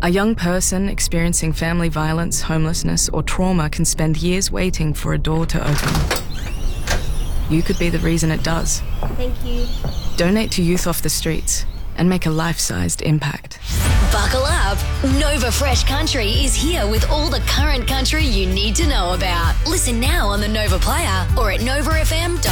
A young person experiencing family violence, homelessness, or trauma can spend years waiting for a door to open. You could be the reason it does. Thank you. Donate to Youth Off the Streets and make a life-sized impact. Buckle up. Nova Fresh Country is here with all the current country you need to know about. Listen now on the Nova Player or at novafm.com.